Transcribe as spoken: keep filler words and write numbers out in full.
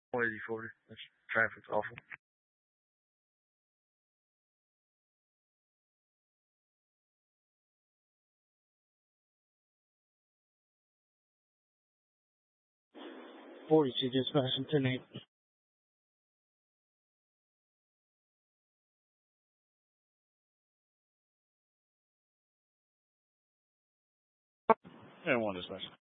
one eighty forty. That's traffic's awful. forty-two dispatching ten eight. And one dispatch.